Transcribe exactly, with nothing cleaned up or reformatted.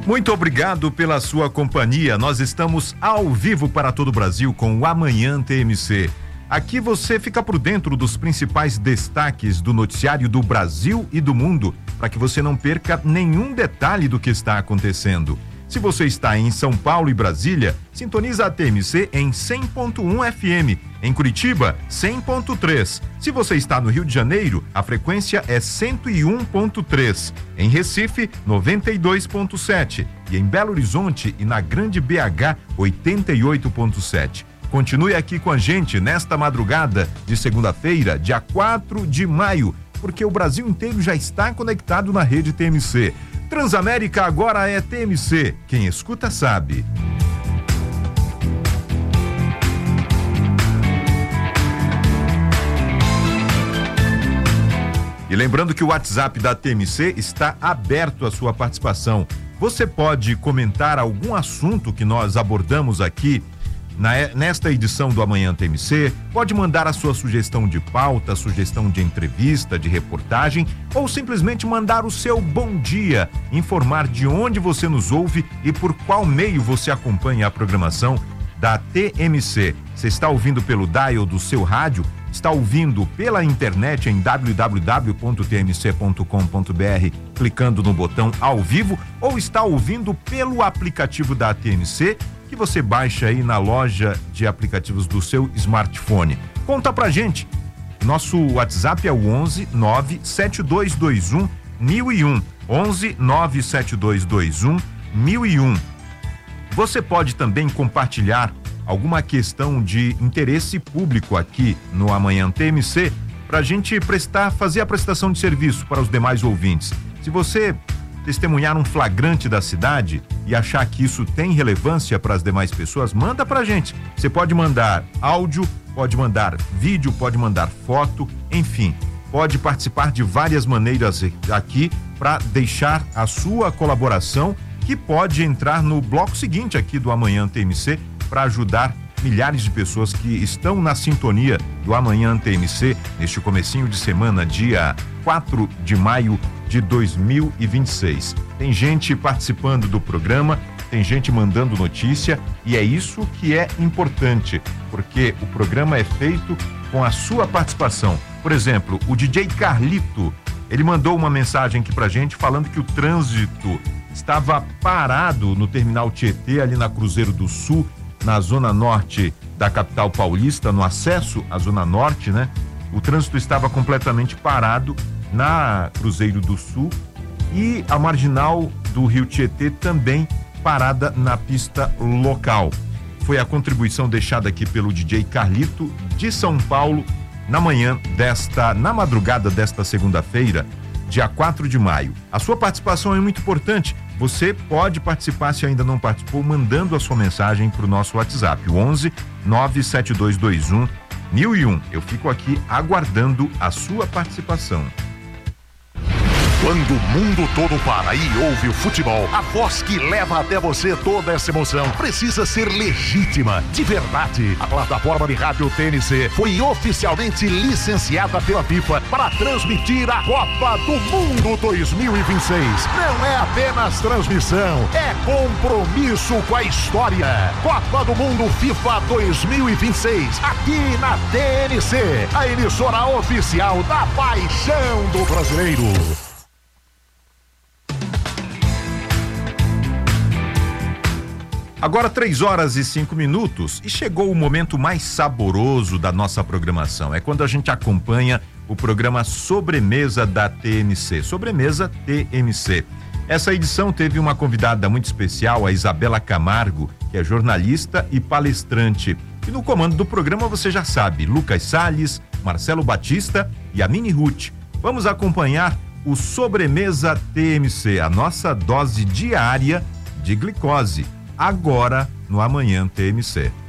Muito obrigado pela sua companhia. Nós estamos ao vivo para todo o Brasil com o Amanhã T M C. Aqui você fica por dentro dos principais destaques do noticiário do Brasil e do mundo, para que você não perca nenhum detalhe do que está acontecendo. Se você está em São Paulo e Brasília, sintoniza a T M C em cem ponto um F M. Em Curitiba, cem ponto três. Se você está no Rio de Janeiro, a frequência é cento e um ponto três. Em Recife, noventa e dois ponto sete. E em Belo Horizonte e na Grande B H, oitenta e oito ponto sete. Continue aqui com a gente nesta madrugada de segunda-feira, dia quatro de maio, porque o Brasil inteiro já está conectado na rede T M C. Transamérica agora é T M C. Quem escuta sabe. E lembrando que o WhatsApp da T M C está aberto à sua participação. Você pode comentar algum assunto que nós abordamos aqui Na, nesta edição do Amanhã T M C, pode mandar a sua sugestão de pauta, sugestão de entrevista, de reportagem, ou simplesmente mandar o seu bom dia, informar de onde você nos ouve e por qual meio você acompanha a programação da T M C. Você está ouvindo pelo dial do seu rádio, está ouvindo pela internet em w w w ponto t m c ponto com ponto b r, clicando no botão ao vivo, ou está ouvindo pelo aplicativo da T M C, que você baixa aí na loja de aplicativos do seu smartphone. Conta pra gente. Nosso WhatsApp é o onze nove sete dois dois um mil e um. onze nove sete dois dois um mil e um. Você pode também compartilhar alguma questão de interesse público aqui no Amanhã T M C pra gente prestar, fazer a prestação de serviço para os demais ouvintes. Se você testemunhar um flagrante da cidade e achar que isso tem relevância para as demais pessoas, manda pra gente. Você pode mandar áudio, pode mandar vídeo, pode mandar foto, enfim, pode participar de várias maneiras aqui para deixar a sua colaboração, que pode entrar no bloco seguinte aqui do Amanhã T M C para ajudar milhares de pessoas que estão na sintonia do Amanhã T M C neste comecinho de semana, dia quatro de maio de dois mil e vinte e seis. Tem gente participando do programa, tem gente mandando notícia, e é isso que é importante, porque o programa é feito com a sua participação. Por exemplo, o D J Carlito, ele mandou uma mensagem aqui pra gente falando que o trânsito estava parado no terminal Tietê, ali na Cruzeiro do Sul, na zona norte da capital paulista, no acesso à zona norte, né? O trânsito estava completamente parado na Cruzeiro do Sul, e a marginal do Rio Tietê também parada na pista local. Foi a contribuição deixada aqui pelo D J Carlito de São Paulo na manhã desta, na madrugada desta segunda-feira, dia quatro de maio. A sua participação é muito importante. Você pode participar, se ainda não participou, mandando a sua mensagem para o nosso WhatsApp, o onze nove sete dois dois um mil e um. Eu fico aqui aguardando a sua participação. Quando o mundo todo para e ouve o futebol, a voz que leva até você toda essa emoção precisa ser legítima, de verdade. A plataforma de rádio T N C foi oficialmente licenciada pela FIFA para transmitir a Copa do Mundo dois mil e vinte e seis. Não é apenas transmissão, é compromisso com a história. Copa do Mundo FIFA dois mil e vinte e seis, aqui na T N C, a emissora oficial da paixão do brasileiro. Agora três horas e cinco minutos, e chegou o momento mais saboroso da nossa programação. É quando a gente acompanha o programa Sobremesa da T M C. Sobremesa T M C. Essa edição teve uma convidada muito especial, a Isabela Camargo, que é jornalista e palestrante. E no comando do programa você já sabe, Lucas Salles, Marcelo Batista e a Mini Ruth. Vamos acompanhar o Sobremesa T M C, a nossa dose diária de glicose. Agora no Amanhã T M C.